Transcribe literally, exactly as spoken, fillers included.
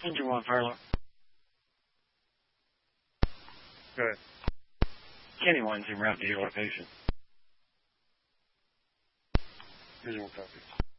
Engine one, fire alarm. Good. Kenny one's en route to your location. Visual copy.